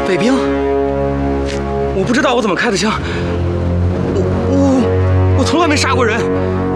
卫兵？我不知道我怎么开的枪，我从来没杀过人。